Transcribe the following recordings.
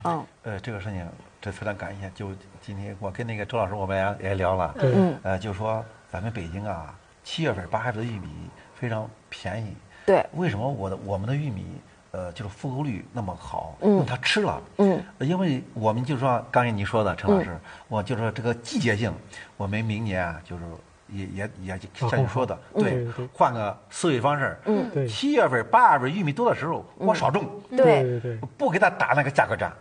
这个事情这非常感谢。就今天我跟那个周老师我们也聊了，就说咱们北京啊，7月份、8月份的玉米非常便宜。 对， 为什么我们的玉米就是复购率那么好？因为它吃了。因为我们就说刚才你说的陈老师，我就说这个季节性，我们明年啊就是也像你说的，对，换个思维方式。7月份、8月份玉米多的时候，我少种， 对， 不给它打那个价格战。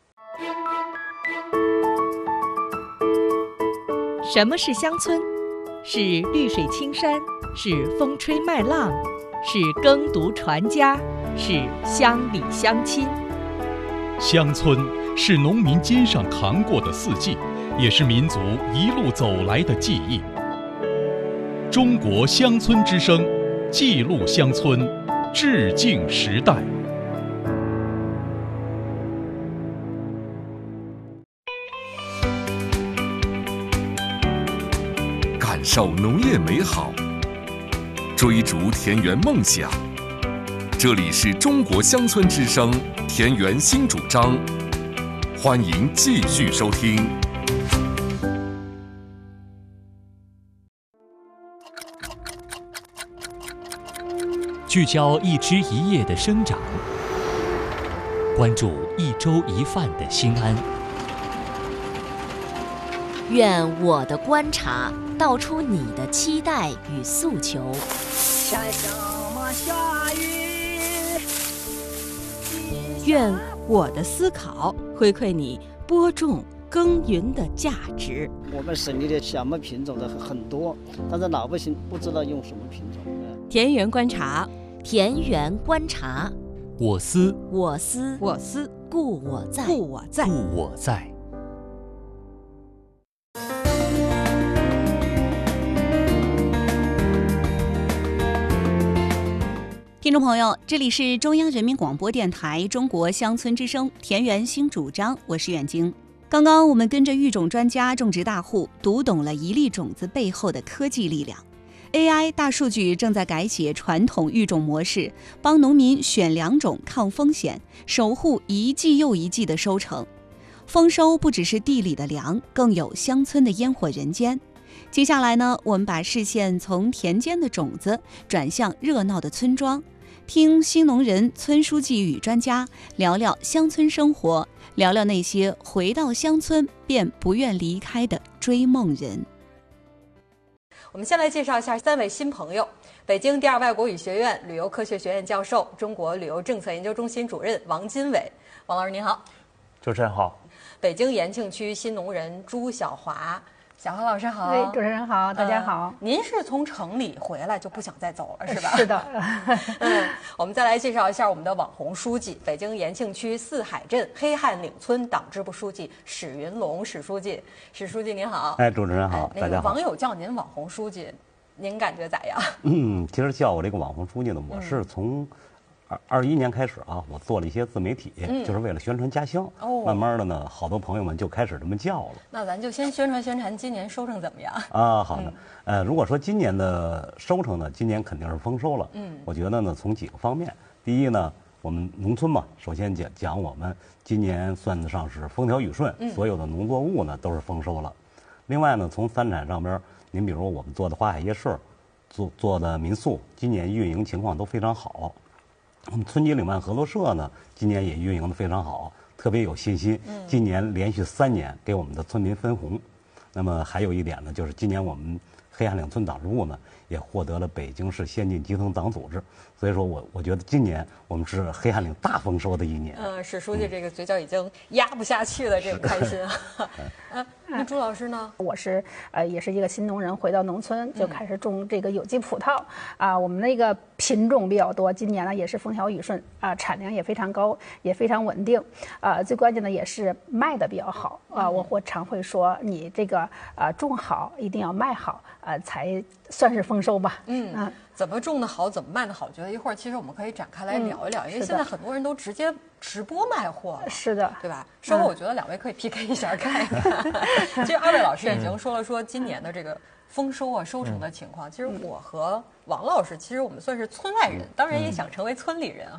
什么是乡村？是绿水青山，是风吹麦浪，是耕读传家，是乡里乡亲。 乡村是农民肩上扛过的四季，也是民族一路走来的记忆。中国乡村之声，记录乡村，致敬时代。 感受农业美好，追逐田园梦想。这里是中国乡村之声田园新主张，欢迎继续收听。 聚焦一枝一叶的生长，关注一粥一饭的心安。 愿我的观察道出你的期待与诉求。 下雨。 愿我的思考回馈你播种耕耘的价值。 我们省里的小麦品种的很多，但是老百姓不知道用什么品种。 田园观察， 田园观察， 我思， 我思， 我思， 故我在， 故我在， 故我在。 听众朋友，这里是中央人民广播电台中国乡村之声田园新主张，我是远晶。刚刚我们跟着育种专家、种植大户读懂了一粒种子背后的科技力量。AI 大数据正在改写传统育种模式，帮农民选良种、抗风险，守护一季又一季的收成。丰收不只是地里的粮，更有乡村的烟火人间。接下来呢，我们把视线从田间的种子转向热闹的村庄，听新农人、村书记与专家聊聊乡村生活，聊聊那些回到乡村便不愿离开的追梦人。 我们先来介绍一下3位新朋友：北京第二外国语学院旅游科学学院教授、中国旅游政策研究中心主任王金伟。王老师您好。 主持人好。 北京延庆区新农人朱晓华。小华老师好。 主持人好，大家好。 您是从城里回来就不想再走了是吧？ 是的。 我们再来介绍一下我们的网红书记，北京延庆区四海镇黑汉岭村党支部书记史云龙史书记。史书记您好。 主持人好，大家好。 网友叫您网红书记，您感觉咋样？ 其实叫我这个网红书记呢，我是从21年开始啊，我做了一些自媒体，就是为了宣传家乡。慢慢的呢，好多朋友们就开始这么叫了。 那咱就先宣传宣传今年收成怎么样啊？好的。如果说今年的收成呢，今年肯定是丰收了。我觉得呢，从几个方面，第一呢，我们农村嘛，首先讲我们今年算得上是风调雨顺，所有的农作物呢都是丰收了。另外呢，从3产上边，您比如我们做的花海夜市，做的民宿，今年运营情况都非常好。我们村级领办合作社呢，今年也运营得非常好，特别有信心。今年连续3年给我们的村民分红。那么还有一点呢，就是今年我们黑汉岭村党支部呢，也获得了北京市先进基层党组织。所以说我觉得今年我们是黑汉岭大丰收的一年。 史书记这个嘴角已经压不下去了，这个开心啊！那朱老师呢？ 我是也是一个新农人，回到农村就开始种这个有机葡萄啊。我们那个品种比较多，今年呢也是风调雨顺啊，产量也非常高，也非常稳定啊。最关键的也是卖的比较好啊。我常会说，你这个种好一定要卖好才算是丰收吧。 怎么种的好，怎么卖的好，觉得一会儿其实我们可以展开来聊一聊，因为现在很多人都直接直播卖货了。 是的， 对吧？稍后我觉得2位可以 PK 一下看一看。其实2位老师已经说了今年的这个丰收啊收成的情况。其实我和王老师，其实我们算是村外人，当然也想成为村里人哈。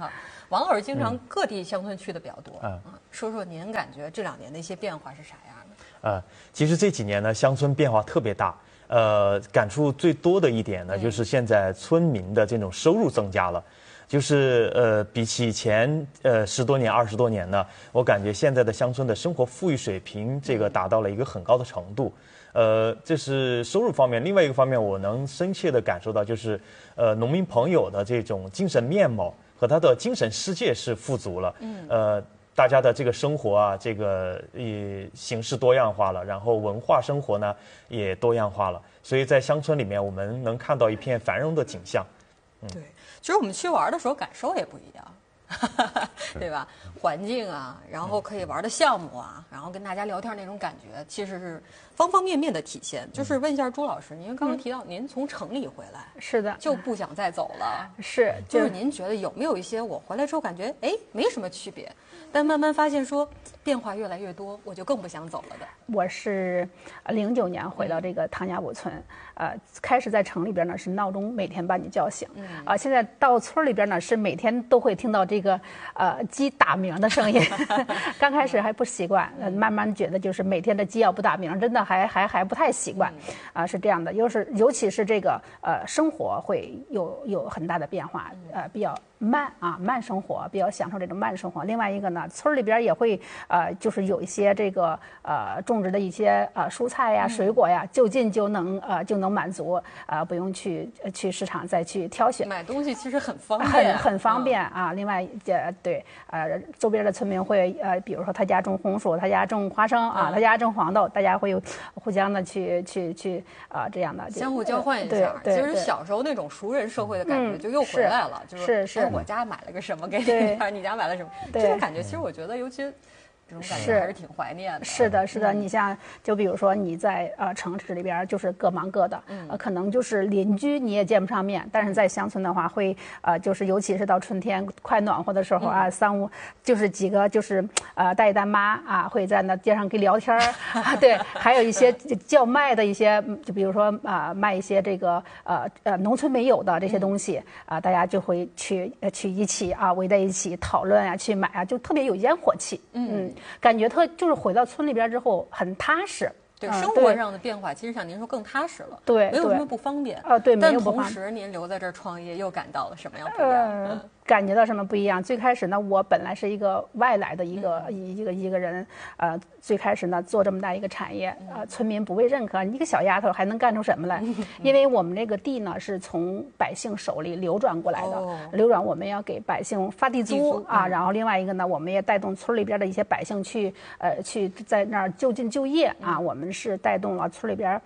王老师经常各地乡村去的比较多，说说您感觉这2年的一些变化是啥样的？ 其实这几年呢，乡村变化特别大。感触最多的一点呢，就是现在村民的这种收入增加了。就是比起以前10多年、20多年呢，我感觉现在的乡村的生活富裕水平这个达到了一个很高的程度。这是收入方面。另外一个方面，我能深切地感受到，就是农民朋友的这种精神面貌和他的精神世界是富足了。大家的这个生活啊，这个形式多样化了，然后文化生活呢也多样化了，所以在乡村里面，我们能看到一片繁荣的景象。 对，其实我们去玩的时候感受也不一样，对吧？环境啊，然后可以玩的项目啊，然后跟大家聊天那种感觉，其实是方方面面的体现。就是问一下朱老师，您刚刚提到您从城里回来， 是的， 就不想再走了， 是， 就是您觉得有没有一些我回来之后感觉没什么区别，但慢慢发现说变化越来越多，我就更不想走了的。 我是09年回到这个唐家堡村，开始在城里边呢是闹钟每天把你叫醒，现在到村里边呢是每天都会听到这个鸡打鸣的声音。刚开始还不习惯，慢慢觉得就是每天的鸡要不打鸣，真的还不太习惯，是这样的。尤其是这个生活会有很大的变化，比较慢生活，比较享受这种慢生活。另外一个呢，村里边也会就是有一些这个种植的一些蔬菜呀、水果呀，就近就能满足，不用去市场再去挑选。 买东西其实很方便， 很方便啊。另外对周边的村民会比如说他家种红薯，他家种花生啊，他家种黄豆，大家会有互相的去这样的相互交换一下。其实小时候那种熟人社会的感觉就又回来了，就是我家买了个什么给你，你家买了什么，这种感觉其实我觉得尤其。这种感觉还是挺怀念的。 是的，你像就比如说你在城市里边就是各忙各的，可能就是邻居你也见不上面，但是在乡村的话会就是尤其是到春天快暖和的时候啊，3、5就是几个就是大爷大妈啊会在那街上给聊天对，还有一些叫卖的一些，就比如说卖一些这个农村没有的这些东西大家就会去一起围在一起讨论去买就特别有烟火气。感觉就是回到村里边之后很踏实。 对，生活上的变化，其实像您说更踏实了。 对， 没有什么不方便对， 但同时您留在这儿创业，又感到了什么样不一样？ 感觉到什么不一样？最开始呢，我本来是一个外来的一个人，最开始呢做这么大一个产业，村民不被认可，你一个小丫头还能干出什么来？因为我们这个地呢是从百姓手里流转过来的，流转我们要给百姓发地租然后另外一个呢，我们也带动村里边的一些百姓去在那儿就近就业我们是带动了村里边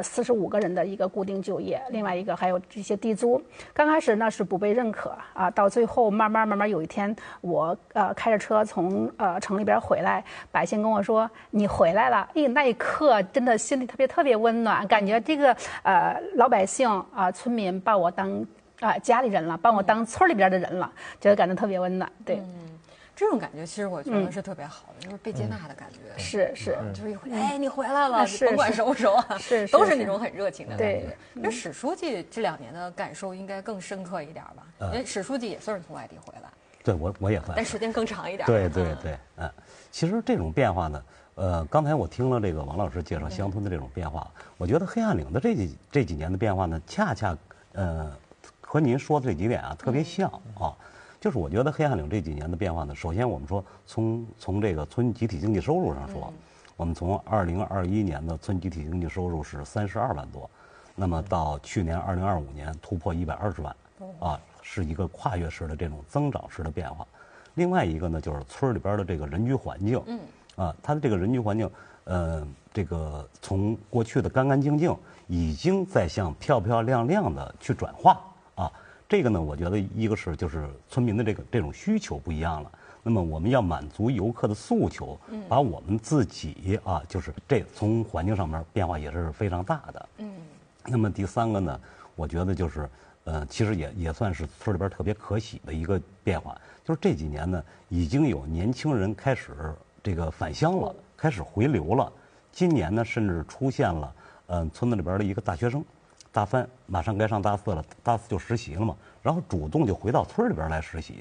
45个人的一个固定就业，另外一个还有这些地租。刚开始呢是不被认可到最后慢慢有一天，我开着车从城里边回来，百姓跟我说你回来了，那一刻真的心里特别温暖，感觉这个老百姓村民把我当家里人了，把我当村里边的人了，觉得感觉特别温暖。对。 这种感觉其实我觉得是特别好的，就是被接纳的感觉。 是， 就是一回你回来了，甭管熟不熟都是那种很热情的感觉。那史书记这2年的感受应该更深刻一点吧？因为史书记也算是从外地回来。 对，我也算， 但时间更长一点。 对，其实这种变化呢，刚才我听了这个王老师介绍乡村的这种变化，我觉得黑暗岭的这几年的变化呢，恰恰和您说的这几点特别像就是我觉得黑暗岭这几年的变化呢，首先我们说从这个村集体经济收入上说，我们从2021年的村集体经济收入是32万多，那么到去年2025年突破120万是一个跨越式的这种增长式的变化。另外一个呢，就是村里边的这个人居环境，它的这个人居环境，这个从过去的干干净净，已经在向漂漂亮亮的去转化这个呢，我觉得一个是就是村民的这种需求不一样了。那么我们要满足游客的诉求，把我们自己就是从环境上面变化也是非常大的。那么第3个呢，我觉得就是其实也算是村里边特别可喜的一个变化，就是这几年呢，已经有年轻人开始这个返乡了，开始回流了。今年呢，甚至出现了村子里边的一个大学生。大3马上该上大4了，大4就实习了嘛，然后主动就回到村里边来实习，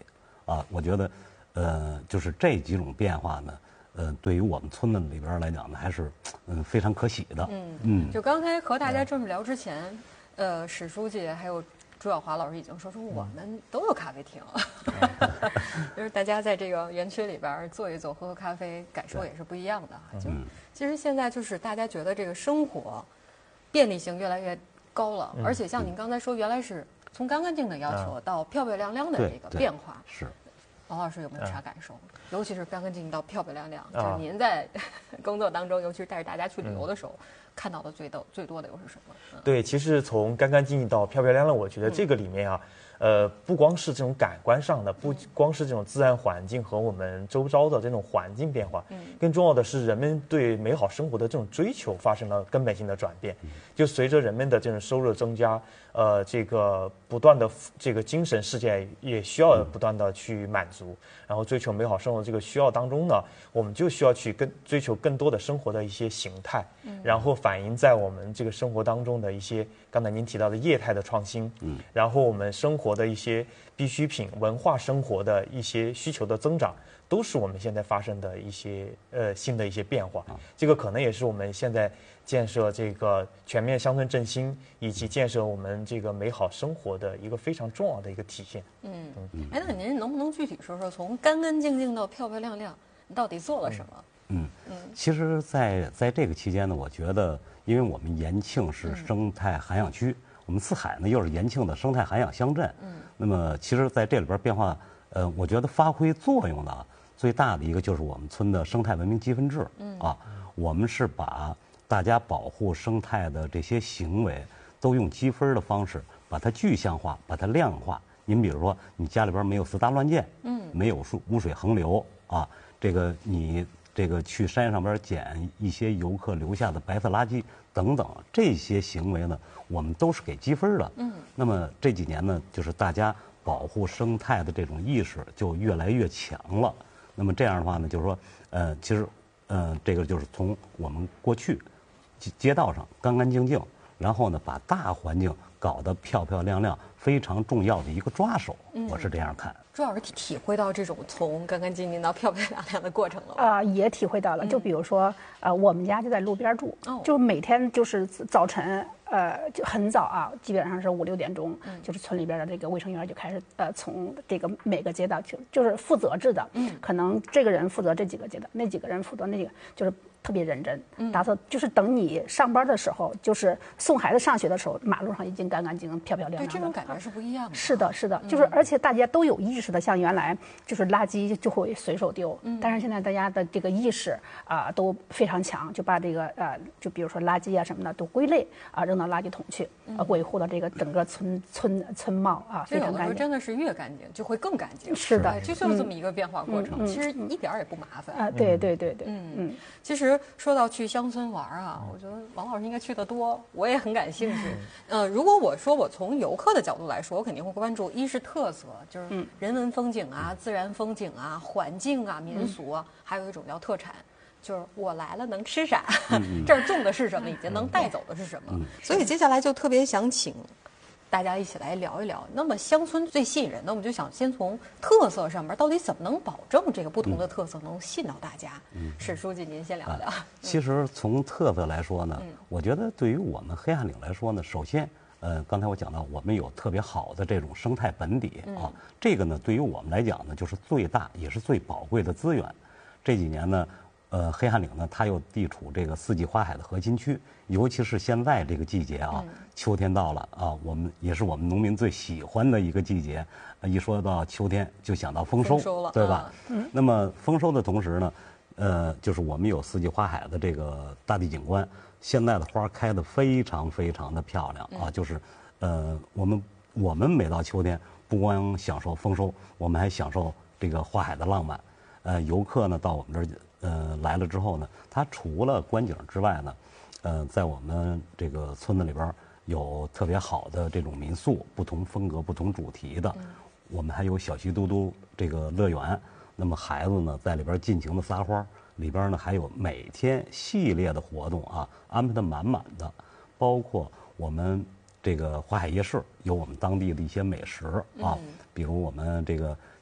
啊，我觉得，就是这几种变化呢，对于我们村子里边来讲呢，还是非常可喜的。 就刚才和大家这么聊之前，史书记还有朱晓华老师已经说我们都有咖啡厅，就是大家在这个园区里边坐一坐，喝喝咖啡，感受也是不一样的。就其实现在就是大家觉得这个生活便利性越来越高了，而且像您刚才说，原来是从干干净的要求到漂漂亮亮的这个变化。 是。 王老师有没有啥感受？尤其是干干净净到漂漂亮亮，就是您在工作当中，尤其是带着大家去旅游的时候，看到的最多的又是什么？ 对，其实从干干净净到漂漂亮亮，我觉得这个里面啊，不光是这种感官上的，不光是这种自然环境和我们周遭的这种环境变化，更重要的是人们对美好生活的这种追求发生了根本性的转变。就随着人们的这种收入增加，这个不断的这个精神世界也需要不断的去满足，然后追求美好生活这个需要当中呢，我们就需要去追求更多的生活的一些形态，然后反映在我们这个生活当中的一些刚才您提到的业态的创新，然后我们生活的一些必需品、文化生活的一些需求的增长，都是我们现在发生的一些新的一些变化。这个可能也是我们现在建设这个全面乡村振兴以及建设我们这个美好生活的一个非常重要的一个体现。 那您能不能具体说说，从干干净净到漂漂亮亮，你到底做了什么？ 其实在这个期间呢，我觉得，因为我们延庆是生态涵养区，我们四海呢又是延庆的生态涵养乡镇，那么其实在这里边变化，我觉得发挥作用的最大的一个就是我们村的生态文明积分制，我们是把大家保护生态的这些行为都用积分的方式把它具象化，把它量化。您比如说，你家里边没有私搭乱建，没有污水横流啊，这个你这个去山上边捡一些游客留下的白色垃圾等等，这些行为呢，我们都是给积分的。那么这几年呢，就是大家保护生态的这种意识就越来越强了。那么这样的话呢，就是说，其实，这个就是从我们过去街道上干干净净，然后呢，把大环境搞得漂漂亮亮，非常重要的一个抓手。我是这样看。 朱老师体会到这种从干干净净到漂漂亮亮的过程了吗？ 也体会到了。就比如说，我们家就在路边住，就是每天就是早晨，就很早啊，基本上是5、6点钟，就是村里边的这个卫生员就开始从这个每个街道就是负责制的，可能这个人负责这几个街道，那几个人负责那个，就是特别认真，打扫，就是等你上班的时候，就是送孩子上学的时候，马路上已经干干净净、漂漂亮亮的。 对，这种感觉是不一样的。 是的，是的，就是而且大家都有意识的，像原来就是垃圾就会随手丢，但是现在大家的这个意识都非常强，就把这个就比如说垃圾啊什么的都归类扔到垃圾桶去，维护了这个整个村貌非常干净。有的时候真的是越干净就会更干净。 是的， 就是这么一个变化过程，其实一点也不麻烦。 对， 其实说到去乡村玩我觉得王老师应该去得多，我也很感兴趣。如果我说我从游客的角度来说，我肯定会关注一是特色，就是人文风景自然风景环境民俗还有一种叫特产。就是我来了能吃啥，这儿种的是什么，以及能带走的是什么。所以接下来就特别想请大家一起来聊一聊。那么乡村最吸引人的，我们就想先从特色上面，到底怎么能保证这个不同的特色能吸引到大家？史书记，您先聊聊。 其实从特色来说呢，我觉得对于我们黑汉岭来说呢，首先，刚才我讲到我们有特别好的这种生态本底这个呢，对于我们来讲呢，就是最大也是最宝贵的资源。这几年呢。黑汉岭呢，它又地处这个四季花海的核心区，尤其是现在这个季节秋天到了我们也是我们农民最喜欢的一个季节。一说到秋天，就想到丰收了，对吧？那么丰收的同时呢，就是我们有四季花海的这个大地景观，现在的花开得非常非常的漂亮就是我们每到秋天，不光享受丰收，我们还享受这个花海的浪漫。游客呢到我们这儿。来了之后呢，它除了观景之外呢，在我们这个村子里边有特别好的这种民宿，不同风格、不同主题的。我们还有小溪嘟嘟这个乐园，那么孩子呢在里边尽情的撒欢，里边呢还有每天系列的活动安排的满满的，包括我们这个花海夜市有我们当地的一些美食比如我们这个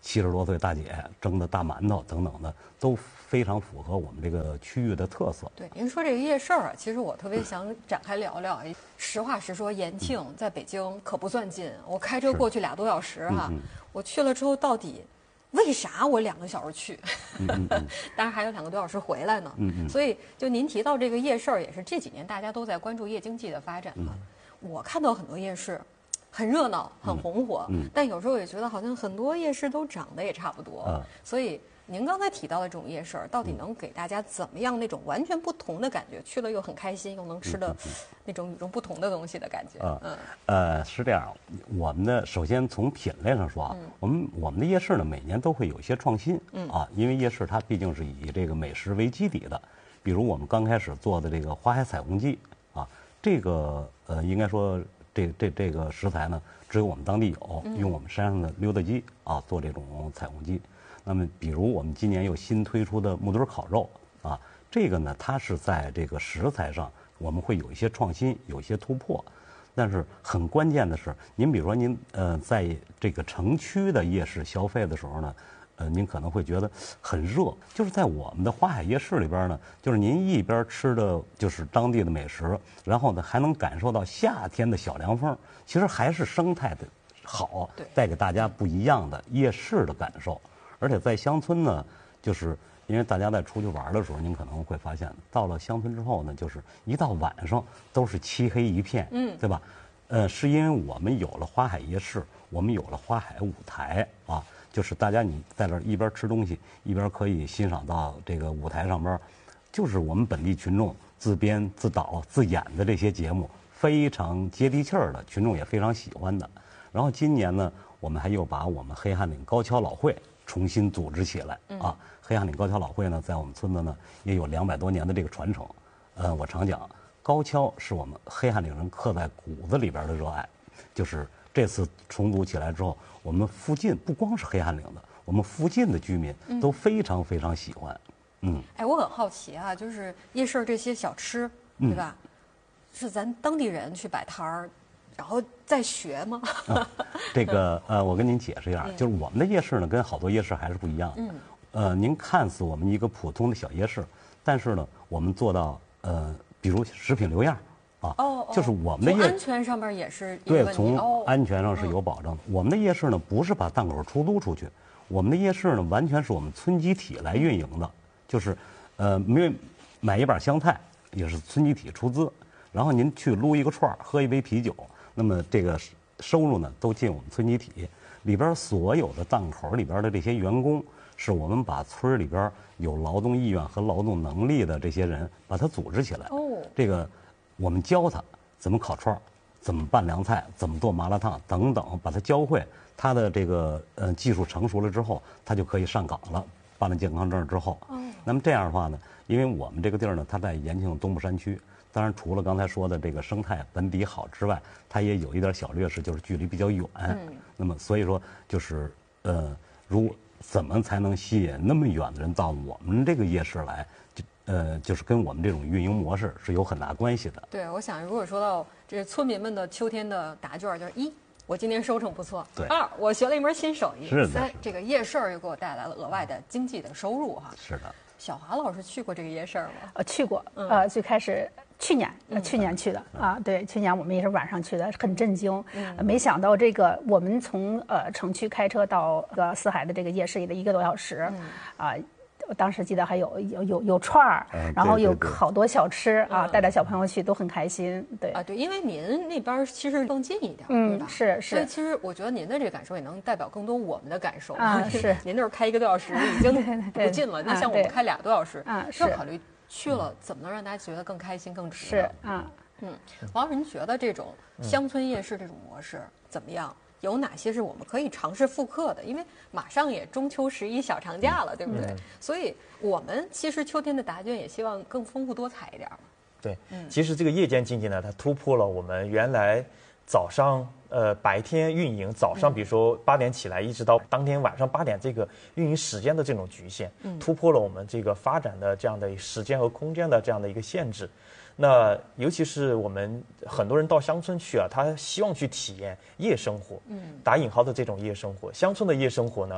70多岁大姐蒸的大馒头等等的，都非常符合我们这个区域的特色。 对，您说这个夜市啊，其实我特别想展开聊聊。实话实说，延庆在北京可不算近，我开车过去2多小时哈。我去了之后，到底为啥我2个小时去？当然还有2个多小时回来呢。所以就您提到这个夜市，也是这几年大家都在关注夜经济的发展嘛。我看到很多夜市。很热闹，很红火，但有时候也觉得好像很多夜市都长得也差不多，所以您刚才提到的这种夜市，到底能给大家怎么样那种完全不同的感觉？去了又很开心，又能吃的那种与众不同的东西的感觉。 是这样，我们的首先从品类上说啊，我们的夜市呢，每年都会有一些创新，因为夜市它毕竟是以这个美食为基底的，比如我们刚开始做的这个花海彩虹鸡啊，这个应该说。这个食材呢，只有我们当地有，用我们山上的溜达鸡啊做这种彩虹鸡。那么，比如我们今年又新推出的木墩烤肉啊，这个呢，它是在这个食材上我们会有一些创新，有一些突破。但是很关键的是，您比如说您在这个城区的夜市消费的时候呢。您可能会觉得很热，就是在我们的花海夜市里边呢，就是您一边吃的就是当地的美食，然后呢还能感受到夏天的小凉风，其实还是生态的好，带给大家不一样的夜市的感受。而且在乡村呢，就是因为大家在出去玩的时候，您可能会发现，到了乡村之后呢，就是一到晚上都是漆黑一片，对吧？是因为我们有了花海夜市，我们有了花海舞台啊。就是大家你在这一边吃东西，一边可以欣赏到这个舞台上边，就是我们本地群众自编自导自演的这些节目，非常接地气儿的，群众也非常喜欢的。然后今年呢，我们还又把我们黑汉岭高跷老会重新组织起来啊。黑汉岭高跷老会呢，在我们村子呢也有200多年的这个传承。我常讲，高跷是我们黑汉岭人刻在骨子里边的热爱，就是这次重组起来之后。我们附近不光是黑汉岭的，我们附近的居民都非常非常喜欢。 我很好奇啊，就是夜市这些小吃，对吧？是咱当地人去摆摊儿，然后再学吗？ 这个我跟您解释一下，就是我们的夜市呢，跟好多夜市还是不一样的。您看似我们一个普通的小夜市，但是呢，我们做到比如食品留样。就是我们的安全上面也是对，从安全上是有保证。我们的夜市呢，不是把档口出租出去，我们的夜市呢，完全是我们村集体来运营的。就是买一把香菜也是村集体出资，然后您去撸一个串儿，喝一杯啤酒，那么这个收入呢都进我们村集体里边。所有的档口里边的这些员工，是我们把村里边有劳动意愿和劳动能力的这些人把它组织起来。这个。我们教他怎么烤串，怎么拌凉菜，怎么做麻辣烫等等，把他教会。他的这个技术成熟了之后，他就可以上岗了。办了健康证之后，那么这样的话呢，因为我们这个地儿呢，它在延庆东部山区，当然除了刚才说的这个生态本底好之外，它也有一点小劣势，就是距离比较远。那么所以说就是如怎么才能吸引那么远的人到我们这个夜市来？就是跟我们这种运营模式是有很大关系的。 对，我想如果说到这村民们的秋天的答卷，就是1，我今年收成不错；2，我学了一门新手艺；3，这个夜市又给我带来了额外的经济的收入哈。 是的。 小华老师去过这个夜市吗？ 去过，最开始去年去的啊，对，去年我们也是晚上去的，很震惊，没想到这个我们从城区开车到四海的这个夜市里的1个多小时，我当时记得还有串儿，然后有好多小吃啊，带着小朋友去都很开心。对啊， 对，因为您那边其实更近一点，对吧？ 是。 所以其实我觉得您的这个感受也能代表更多我们的感受啊。是， 您那儿开1个多小时已经不近了，那像我们开2多小时， 是要考虑去了怎么能让大家觉得更开心、更值。 是啊， 王老师，您觉得这种乡村夜市这种模式怎么样？有哪些是我们可以尝试复刻的？因为马上也中秋11小长假了，对不对？所以我们其实秋天的答卷也希望更丰富多彩一点嘛。 对，其实这个夜间经济呢，它突破了我们原来早上白天运营，早上比如说8点起来，一直到当天晚上8点这个运营时间的这种局限，突破了我们这个发展的这样的时间和空间的这样的一个限制。那尤其是我们很多人到乡村去啊，他希望去体验夜生活，打引号的这种夜生活。乡村的夜生活呢，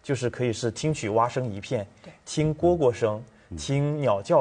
就是可以是听取蛙声一片，听蝈蝈声，听鸟叫